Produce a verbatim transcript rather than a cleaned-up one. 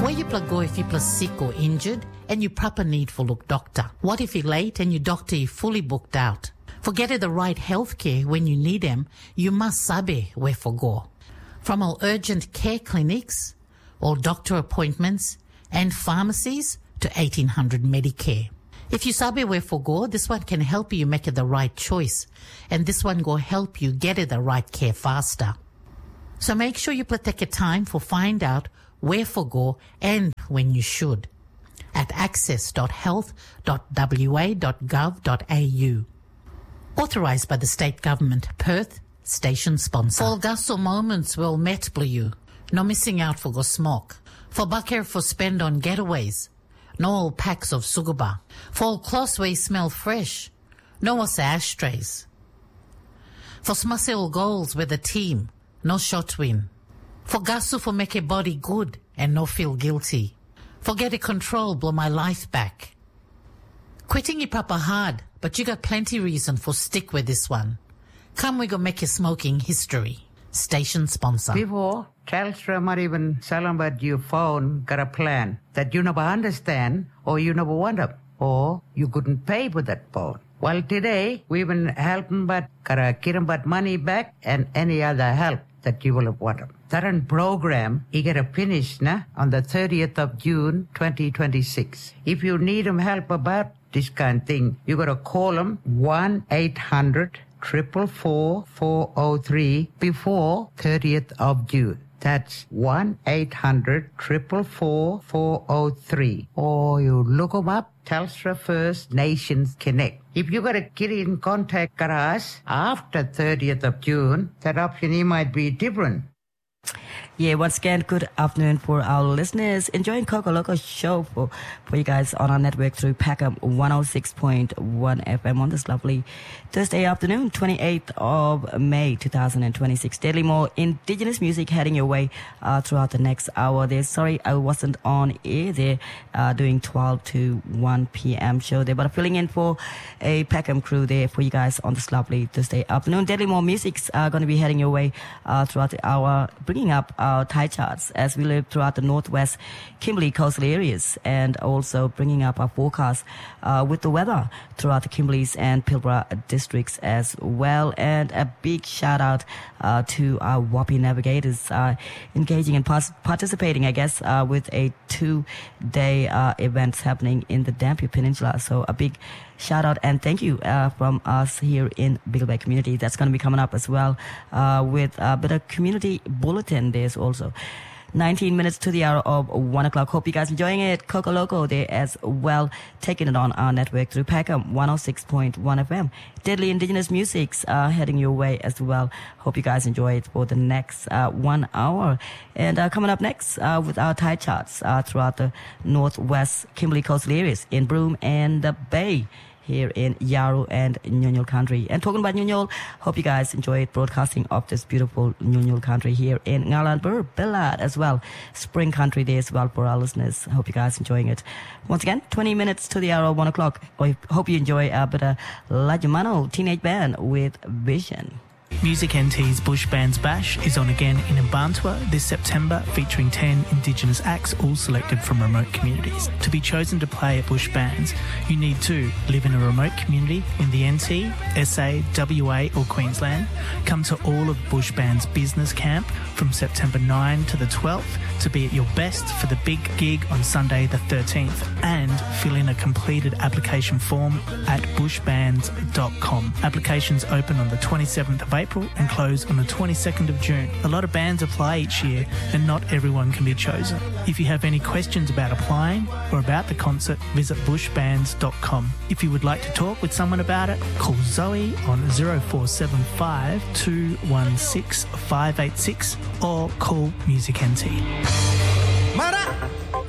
Where you plago if you plus sick or injured and you proper need for look doctor. What if you're late and your doctor is fully booked out? For getting the right health care when you need them, you must sabe where for go. From our urgent care clinics, all doctor appointments and pharmacies to eighteen hundred Medicare. If you sabe where for go, this one can help you make it the right choice, and this one go help you get it the right care faster. So make sure you take a time for find out where for go and when you should at access dot health dot w a dot gov dot a u. Authorised by the State Government, Perth, station sponsor. For gusto moments will met you. No missing out for go smoke. For bucker for spend on getaways. No all packs of suguba. For all close way smell fresh. No was ashtrays. For smasse all goals with a team. No shot win. For gusto for make a body good and no feel guilty. For get a control blow my life back. Quitting it proper hard, but you got plenty reason for stick with this one. Come we go make a smoking history. Station sponsor. Before, Telstra might even sell them but your phone got a plan that you never understand or you never want them or you couldn't pay for that phone. Well, today, we've been helping but got a get them but money back and any other help that you will have wanted. That program, you get a finish na, on the thirtieth of June, twenty twenty-six. If you need them help about this kind of thing, you got to call them one eight hundred four four four four oh three before thirtieth of June. That's one eight hundred four four four four oh three. Or you look them up, Telstra First Nations Connect. If you got to get in contact with us after thirtieth of June, that option might be different. Yeah, once again, good afternoon for our listeners. Enjoying Coco Loco show for, for you guys on our network through Packham one oh six point one F M on this lovely Thursday afternoon, twenty-eighth of May, twenty twenty-six. Daily more Indigenous music heading your way uh, throughout the next hour. There, sorry, I wasn't on air there uh, doing twelve to one p.m. show there, but filling in for a Packham crew there for you guys on this lovely Thursday afternoon. Daily more music's uh, going to be heading your way uh, throughout the hour, bringing up our Thai charts as we live throughout the northwest Kimberley coastal areas, and also bringing up our forecast uh, with the weather throughout the Kimberleys and Pilbara districts as well. And a big shout out uh, to our W A P I navigators uh, engaging and pas- participating, I guess, uh, with a two-day uh, events happening in the Dampier Peninsula. So a big shout out and thank you uh, from us here in Biddle Bay community. That's going to be coming up as well uh, with a bit of community bulletin. There's also nineteen minutes to the hour of one o'clock. Hope you guys enjoying it. Coco Loco there as well, taking it on our network through Packham one oh six point one F M. Deadly Indigenous music's uh, heading your way as well. Hope you guys enjoy it for the next uh, one hour. And uh, coming up next uh, with our Thai charts uh, throughout the northwest Kimberley coastal areas in Broome and the Bay, here in Yawuru and Nyonyol country. And talking about Nyonyol, hope you guys enjoyed broadcasting of this beautiful Nyonyol country here in Ngalanbur, Billard as well. Spring country day as well for our listeners. Hope you guys enjoying it. Once again, twenty minutes to the hour of one o'clock. I hope you enjoy a bit of Lajumano Teenage Band with Vision. Music N T's Bush Bands Bash is on again in Mbantua this September, featuring ten Indigenous acts, all selected from remote communities. To be chosen to play at Bush Bands, you need to live in a remote community in the N T, S A, W A or Queensland, come to all of Bush Bands Business Camp from September ninth to the twelfth to be at your best for the big gig on Sunday the thirteenth, and fill in a completed application form at bush bands dot com. Applications open on the twenty-seventh of April and close on the twenty-second of June. A lot of bands apply each year and not everyone can be chosen. If you have any questions about applying or about the concert, visit bush bands dot com. If you would like to talk with someone about it, call Zoe on zero four seven five two one six five eight six or call Music N T. Mara!